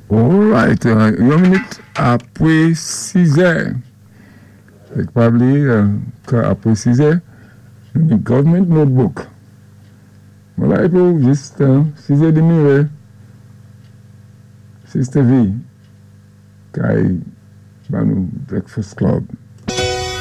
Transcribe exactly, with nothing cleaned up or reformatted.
Alright, uh, yon minute apre six heures. Fek pabli, uh, apre six heures, yon government notebook. Wala pou just uh, six heures demi we. Sister V, kay banou Breakfast Club.